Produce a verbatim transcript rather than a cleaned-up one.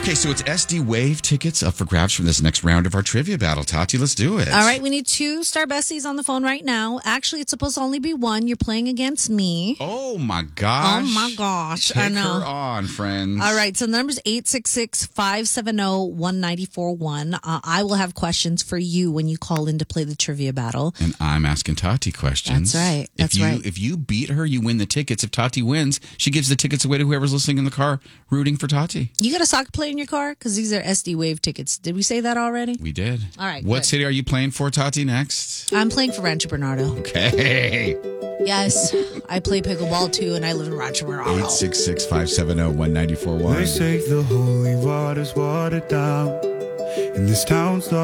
Okay, so it's S D Wave tickets up for grabs from this next round of our trivia battle. Tati, let's do it. All right, we need two Star Besties on the phone right now. Actually, it's supposed to only be one. You're playing against me. Oh, my gosh. Oh, my gosh. Take I know. her on, friends. All right, so the number's eight six six, five seven zero, one nine four one. Uh, I will have questions for you when you call in to play the trivia battle. And I'm asking Tati questions. That's right. That's if you, right. If you beat her, you win the tickets. If Tati wins, she gives the tickets away to whoever's listening in the car rooting for Tati. You got a soccer player in your car? Because these are S D Wave tickets. Did we say that already? We did. All right, What good. city are you playing for, Tati, next? I'm playing for Rancho Bernardo. Okay. Yes, I play pickleball too, and I live in Rancho Bernardo. eight six six, five seven zero, one nine four one. They say the holy water's watered down, and this town's not